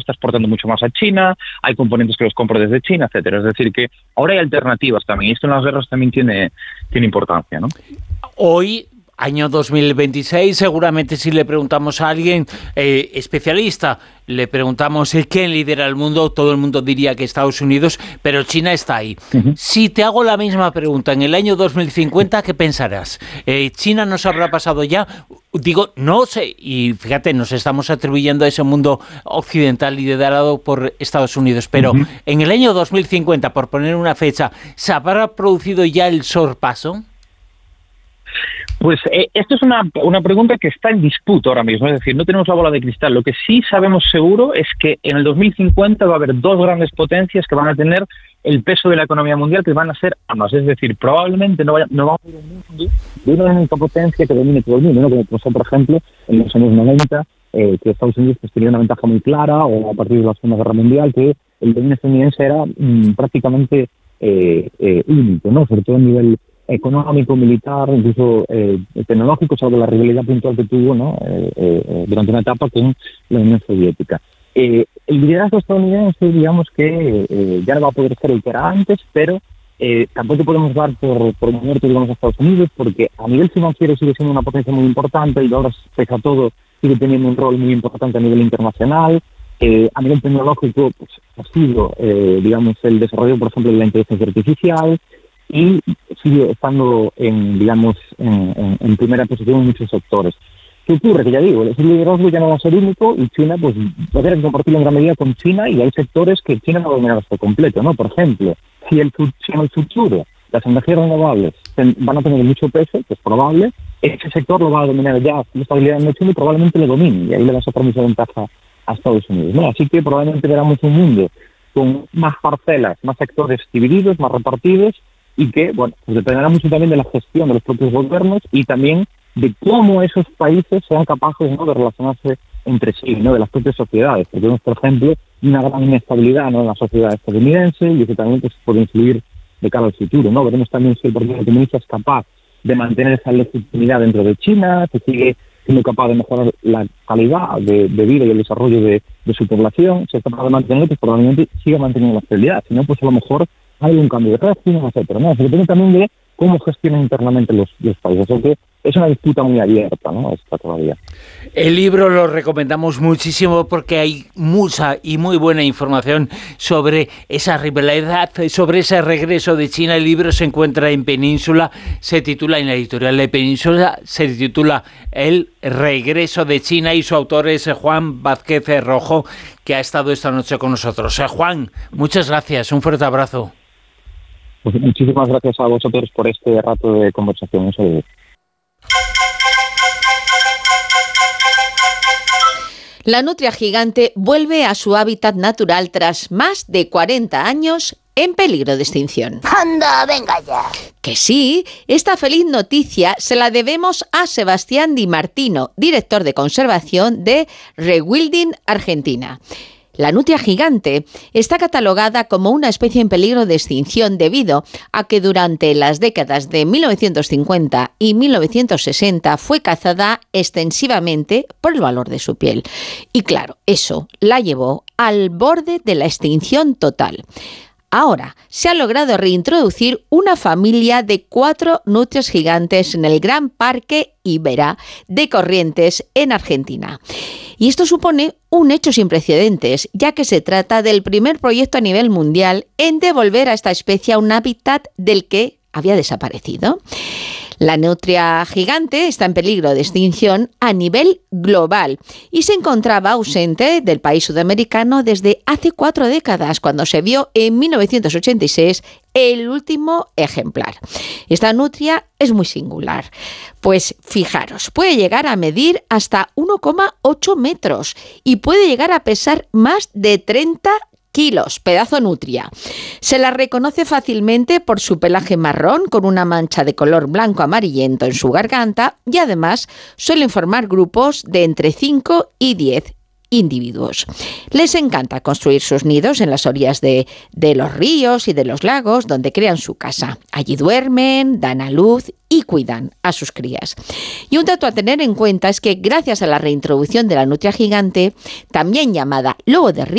está exportando mucho más a China, hay componentes que los compro desde China, etcétera. Es decir, que ahora hay alternativas también, y esto en las guerras también tiene importancia, ¿no? Hoy, año 2026, seguramente si le preguntamos a alguien especialista, le preguntamos quién lidera el mundo, todo el mundo diría que Estados Unidos, pero China está ahí. Uh-huh. Si te hago la misma pregunta en el año 2050, ¿qué pensarás? ¿China nos habrá pasado ya? Digo, no sé, y fíjate, nos estamos atribuyendo a ese mundo occidental liderado por Estados Unidos, pero uh-huh. En el año 2050, por poner una fecha, ¿se habrá producido ya el sorpaso? Pues esto es una pregunta que está en disputa ahora mismo, es decir, no tenemos la bola de cristal. Lo que sí sabemos seguro es que en el 2050 va a haber dos grandes potencias que van a tener el peso de la economía mundial, que van a ser ambas. Es decir, probablemente no va a haber un mundo de una única potencia que domine todo el mundo, ¿no? Como pasó, por ejemplo, en los años 90, que Estados Unidos pues, tenía una ventaja muy clara, o a partir de la Segunda Guerra Mundial, que el dominio estadounidense era prácticamente único, ¿no? Sobre todo a nivel económico, militar, incluso tecnológico, salvo la rivalidad puntual que tuvo, ¿no? Durante una etapa con la Unión Soviética. El liderazgo estadounidense, digamos que ya no va a poder ser el que era antes, pero tampoco podemos dar por muerto, digamos, a Estados Unidos, porque a nivel financiero sigue siendo una potencia muy importante, y ahora, pese a todo, sigue teniendo un rol muy importante a nivel internacional. A nivel tecnológico, pues, ha sido, digamos, el desarrollo, por ejemplo, de la inteligencia artificial, y sigue estando en primera posición en muchos sectores. ¿Qué ocurre? Que ya digo, ese liderazgo ya no va a ser único, y China pues va a tener que compartirlo en gran medida con China, y hay sectores que China no va a dominar hasta completo, ¿no? Por ejemplo, si en el futuro las energías renovables van a tener mucho peso, que es probable, ese sector lo va a dominar ya con estabilidad en China, y probablemente lo domine, y ahí le va a sacar mucha ventaja a Estados Unidos, ¿no? Así que probablemente veremos un mundo con más parcelas, más sectores divididos, más repartidos, y que, bueno, pues dependerá mucho también de la gestión de los propios gobiernos, y también de cómo esos países sean capaces, ¿no?, de relacionarse entre sí, ¿no?, de las propias sociedades. Porque vemos, por ejemplo, una gran inestabilidad, ¿no?, en la sociedad estadounidense, y eso también pues, puede influir de cara al futuro, ¿no? Veremos también si el Partido Comunista es capaz de mantener esa legitimidad dentro de China, que sigue siendo capaz de mejorar la calidad de vida y el desarrollo de su población. Si es capaz de mantenerlo, pues probablemente siga manteniendo la estabilidad. Si no, pues a lo mejor hay un cambio de régimen, etcétera, ¿no? Se depende también de cómo gestionan internamente los países. O sea que es una disputa muy abierta, ¿no? Esta todavía. El libro lo recomendamos muchísimo porque hay mucha y muy buena información sobre esa rivalidad, sobre ese regreso de China. El libro se encuentra en Península, se titula, en la editorial de Península, se titula El regreso de China, y su autor es Juan Vázquez Rojo, que ha estado esta noche con nosotros. Juan, muchas gracias, un fuerte abrazo. Pues muchísimas gracias a vosotros por este rato de conversación. Un saludo. La nutria gigante vuelve a su hábitat natural tras más de 40 años en peligro de extinción. ¡Anda, venga ya! Que sí, esta feliz noticia se la debemos a Sebastián Di Martino, director de conservación de Rewilding Argentina. La nutria gigante está catalogada como una especie en peligro de extinción debido a que durante las décadas de 1950 y 1960 fue cazada extensivamente por el valor de su piel. Y claro, eso la llevó al borde de la extinción total. Ahora se ha logrado reintroducir una familia de 4 nutrias gigantes en el Gran Parque Ibera de Corrientes, en Argentina. Y esto supone un hecho sin precedentes, ya que se trata del primer proyecto a nivel mundial en devolver a esta especie a un hábitat del que había desaparecido. La nutria gigante está en peligro de extinción a nivel global y se encontraba ausente del país sudamericano desde hace 4 décadas, cuando se vio en 1986 el último ejemplar. Esta nutria es muy singular, pues fijaros, puede llegar a medir hasta 1,8 metros y puede llegar a pesar más de 30 kilos, pedazo nutria. Se la reconoce fácilmente por su pelaje marrón con una mancha de color blanco amarillento en su garganta, y además suelen formar grupos de entre 5 y 10 individuos. Les encanta construir sus nidos en las orillas de los ríos y de los lagos, donde crean su casa. Allí duermen, dan a luz y cuidan a sus crías. Y un dato a tener en cuenta es que gracias a la reintroducción de la nutria gigante, también llamada lobo de río,